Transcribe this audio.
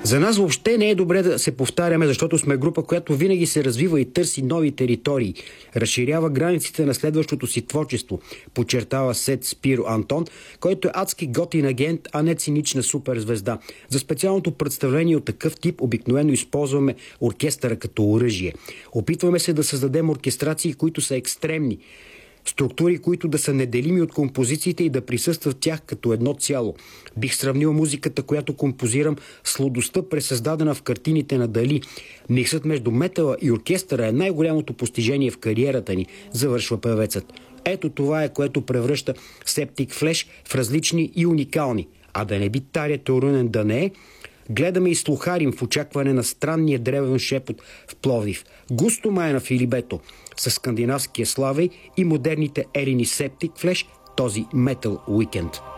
За нас въобще не е добре да се повтаряме, защото сме група, която винаги се развива и търси нови територии. Разширява границите на следващото си творчество, подчертава Сет Спиро Антон, който е адски готин агент, а не цинична суперзвезда. За специалното представление от такъв тип обикновено използваме оркестъра като оръжие. Опитваме се да създадем оркестрации, които са екстремни. Структури, които да са неделими от композициите и да присъстват в тях като едно цяло. Бих сравнил музиката, която композирам, с сладостта, пресъздадена в картините на Дали. Миксът между метала и оркестъра е най-голямото постижение в кариерата ни, завършва певецът. Ето това е, което превръща Septic Flesh в различни и уникални. А да не би Таря Торунен да не е, гледаме и слухарим в очакване на странния древен шепот в Пловдив. Густо май на Филибето, с скандинавския славей и модерните ерини Septic Flesh, този Metal Weekend.